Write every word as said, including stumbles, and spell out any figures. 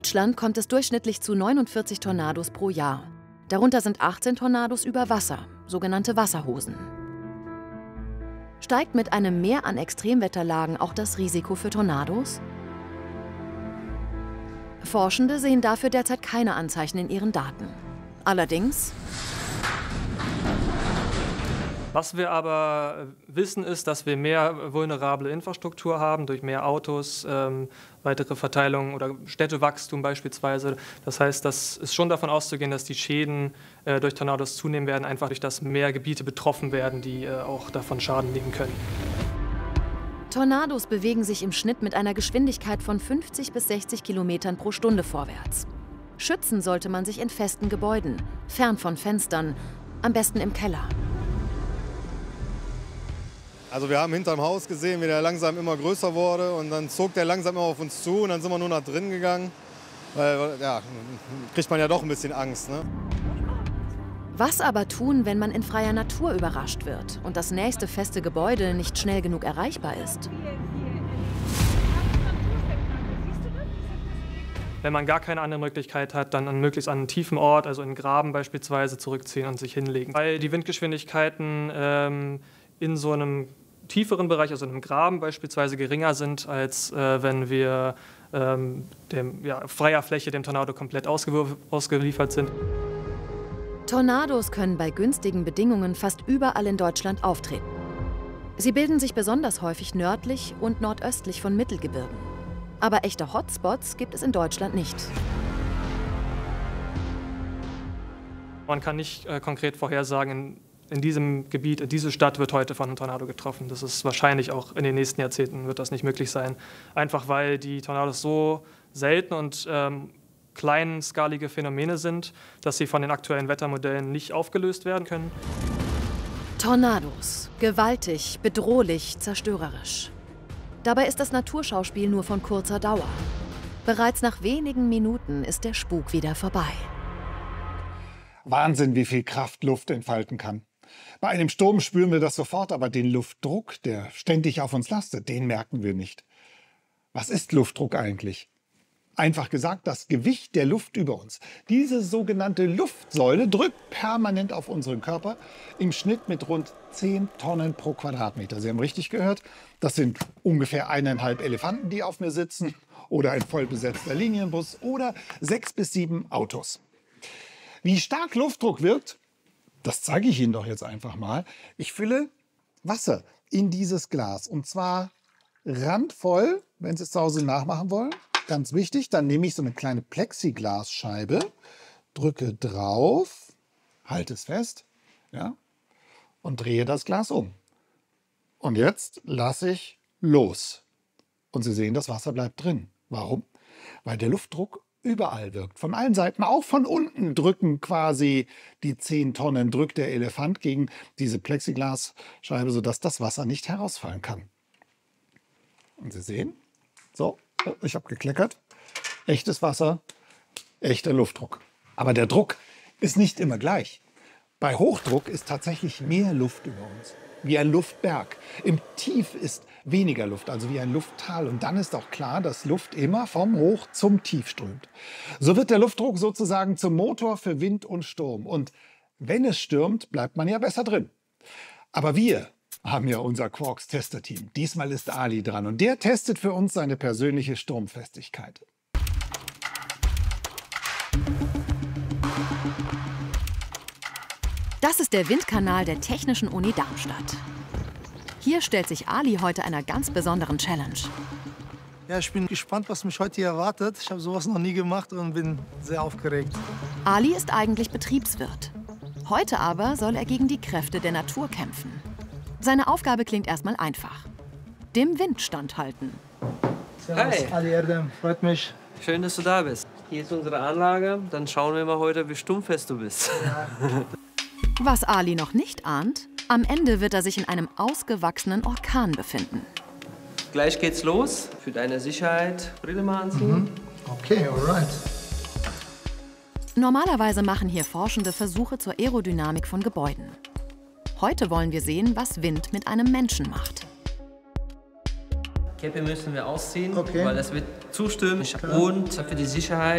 In Deutschland kommt es durchschnittlich zu neunundvierzig Tornados pro Jahr. Darunter sind achtzehn Tornados über Wasser, sogenannte Wasserhosen. Steigt mit einem Mehr an Extremwetterlagen auch das Risiko für Tornados? Forschende sehen dafür derzeit keine Anzeichen in ihren Daten. Allerdings: Was wir aber wissen, ist, dass wir mehr vulnerable Infrastruktur haben, durch mehr Autos, ähm, weitere Verteilung oder Städtewachstum beispielsweise. Das heißt, das ist schon davon auszugehen, dass die Schäden äh, durch Tornados zunehmen werden, einfach durch das mehr Gebiete betroffen werden, die äh, auch davon Schaden nehmen können. Tornados bewegen sich im Schnitt mit einer Geschwindigkeit von fünfzig bis sechzig Kilometern pro Stunde vorwärts. Schützen sollte man sich in festen Gebäuden, fern von Fenstern, am besten im Keller. Also wir haben hinterm Haus gesehen, wie der langsam immer größer wurde und dann zog der langsam immer auf uns zu und dann sind wir nur nach drinnen gegangen. Weil, ja, kriegt man ja doch ein bisschen Angst, ne? Was aber tun, wenn man in freier Natur überrascht wird und das nächste feste Gebäude nicht schnell genug erreichbar ist? Wenn man gar keine andere Möglichkeit hat, dann an möglichst an einen tiefen Ort, also in einen Graben beispielsweise, zurückziehen und sich hinlegen. Weil die Windgeschwindigkeiten ähm, in so einem tieferen Bereich, also in einem Graben beispielsweise, geringer sind, als äh, wenn wir ähm, dem, ja, freier Fläche dem Tornado komplett ausgeliefert sind. Tornados können bei günstigen Bedingungen fast überall in Deutschland auftreten. Sie bilden sich besonders häufig nördlich und nordöstlich von Mittelgebirgen. Aber echte Hotspots gibt es in Deutschland nicht. Man kann nicht äh, konkret vorhersagen, in, in diesem Gebiet, in diese Stadt wird heute von einem Tornado getroffen. Das ist wahrscheinlich auch in den nächsten Jahrzehnten wird das nicht möglich sein. Einfach weil die Tornados so selten und ähm, kleinskalige Phänomene sind, dass sie von den aktuellen Wettermodellen nicht aufgelöst werden können. Tornados. Gewaltig, bedrohlich, zerstörerisch. Dabei ist das Naturschauspiel nur von kurzer Dauer. Bereits nach wenigen Minuten ist der Spuk wieder vorbei. Wahnsinn, wie viel Kraft Luft entfalten kann. Bei einem Sturm spüren wir das sofort, aber den Luftdruck, der ständig auf uns lastet, den merken wir nicht. Was ist Luftdruck eigentlich? Einfach gesagt, das Gewicht der Luft über uns. Diese sogenannte Luftsäule drückt permanent auf unseren Körper, im Schnitt mit rund zehn Tonnen pro Quadratmeter. Sie haben richtig gehört, das sind ungefähr eineinhalb Elefanten, die auf mir sitzen, oder ein vollbesetzter Linienbus oder sechs bis sieben Autos. Wie stark Luftdruck wirkt, das zeige ich Ihnen doch jetzt einfach mal. Ich fülle Wasser in dieses Glas und zwar randvoll, wenn Sie es zu Hause nachmachen wollen. Ganz wichtig, dann nehme ich so eine kleine Plexiglasscheibe, drücke drauf, halte es fest, ja, und drehe das Glas um. Und jetzt lasse ich los. Und Sie sehen, das Wasser bleibt drin. Warum? Weil der Luftdruck überall wirkt. Von allen Seiten, auch von unten drücken quasi die zehn Tonnen, drückt der Elefant gegen diese Plexiglasscheibe, sodass das Wasser nicht herausfallen kann. Und Sie sehen, so. Oh, ich habe gekleckert. Echtes Wasser, echter Luftdruck. Aber der Druck ist nicht immer gleich. Bei Hochdruck ist tatsächlich mehr Luft über uns, wie ein Luftberg. Im Tief ist weniger Luft, also wie ein Lufttal. Und dann ist auch klar, dass Luft immer vom Hoch zum Tief strömt. So wird der Luftdruck sozusagen zum Motor für Wind und Sturm. Und wenn es stürmt, bleibt man ja besser drin. Aber wir haben ja unser Quarks-Tester-Team. Diesmal ist Ali dran und der testet für uns seine persönliche Sturmfestigkeit. Das ist der Windkanal der Technischen Uni Darmstadt. Hier stellt sich Ali heute einer ganz besonderen Challenge. Ja, ich bin gespannt, was mich heute hier erwartet. Ich habe sowas noch nie gemacht und bin sehr aufgeregt. Ali ist eigentlich Betriebswirt. Heute aber soll er gegen die Kräfte der Natur kämpfen. Seine Aufgabe klingt erstmal einfach: dem Wind standhalten. Servus, Hi. Ali Erdem, freut mich. Schön, dass du da bist. Hier ist unsere Anlage. Dann schauen wir mal heute, wie stummfest du bist. Ja. Was Ali noch nicht ahnt: am Ende wird er sich in einem ausgewachsenen Orkan befinden. Gleich geht's los. Für deine Sicherheit Brille mal anziehen. Mhm. Okay, alright. Normalerweise machen hier Forschende Versuche zur Aerodynamik von Gebäuden. Heute wollen wir sehen, was Wind mit einem Menschen macht. Käppe müssen wir ausziehen, Okay. weil es wird zu stürmisch. Und für die Sicherheit